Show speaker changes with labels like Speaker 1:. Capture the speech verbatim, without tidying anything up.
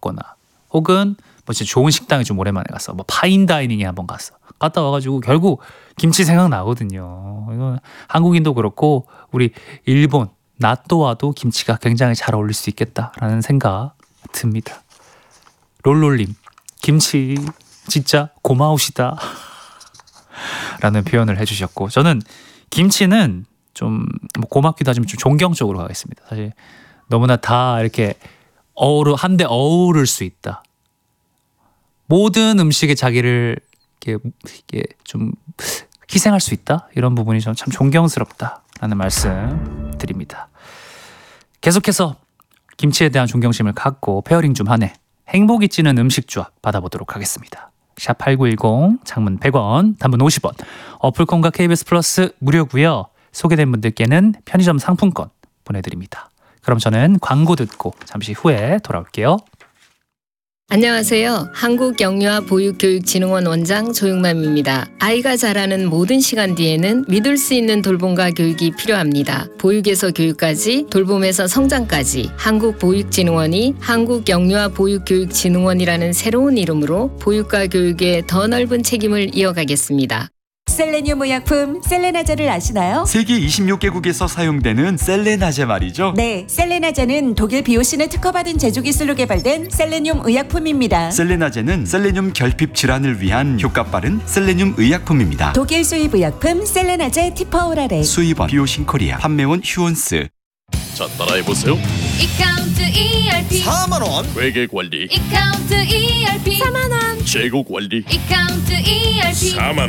Speaker 1: 먹거나 혹은 뭐 진짜 좋은 식당에 좀 오랜만에 갔어. 뭐 파인다이닝에 한번 갔어. 갔다 와가지고 결국 김치 생각나거든요. 이건 한국인도 그렇고 우리 일본 나또와도 김치가 굉장히 잘 어울릴 수 있겠다라는 생각 듭니다. 롤롤님, 김치 진짜 고마우시다 라는 표현을 해주셨고, 저는 김치는 좀 뭐 고맙기도 하지만 좀 존경적으로 가겠습니다. 사실 너무나 다 이렇게 어우르 한데 어우를 수 있다. 모든 음식에 자기를 이렇게, 이렇게 좀 희생할 수 있다. 이런 부분이 저는 참 존경스럽다라는 말씀 드립니다. 계속해서 김치에 대한 존경심을 갖고 페어링 좀 하네. 행복이 찌는 음식 조합 받아보도록 하겠습니다. 샵 팔구일공, 장문 백 원, 단문 오십 원, 어플콘과 케이비에스 플러스 무료고요. 소개된 분들께는 편의점 상품권 보내드립니다. 그럼 저는 광고 듣고 잠시 후에 돌아올게요.
Speaker 2: 안녕하세요. 한국영유아보육교육진흥원 원장 조용맘입니다. 아이가 자라는 모든 시간 뒤에는 믿을 수 있는 돌봄과 교육이 필요합니다. 보육에서 교육까지, 돌봄에서 성장까지 한국보육진흥원이 한국영유아보육교육진흥원이라는 새로운 이름으로 보육과 교육에 더 넓은 책임을 이어가겠습니다.
Speaker 3: 셀레늄 의약품 셀레나제를 아시나요?
Speaker 4: 세계 이십육 개국에서 사용되는 셀레나제 말이죠.
Speaker 3: 네, 셀레나제는 독일 비오신을 특허받은 제조 기술로 개발된 셀레늄 의약품입니다.
Speaker 4: 셀레나제는 셀레늄 결핍 질환을 위한 효과 빠른 셀레늄 의약품입니다.
Speaker 3: 독일 수입 의약품 셀레나제 티퍼오랄에
Speaker 4: 수입원 비오신 코리아, 판매원 휴온스.
Speaker 5: 자, 따라해보세요.
Speaker 6: 이카운트 이알피
Speaker 5: 사만 원. 회계 관리.
Speaker 6: 이카운트 이알피 사만 원
Speaker 5: 재고 관리.
Speaker 6: 이카운트 이알피
Speaker 5: 사만 원.